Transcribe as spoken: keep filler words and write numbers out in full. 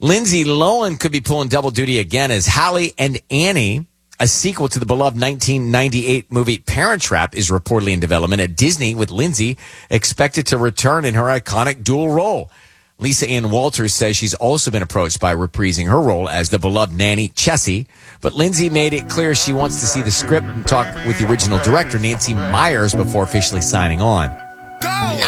Lindsay Lohan could be pulling double duty again as Hallie and Annie. A sequel to the beloved nineteen ninety-eight movie Parent Trap is reportedly in development at Disney, with Lindsay expected to return in her iconic dual role. Lisa Ann Walters says she's also been approached by reprising her role as the beloved nanny Chessie, but Lindsay made it clear she wants to see the script and talk with the original director, Nancy Myers, before officially signing on.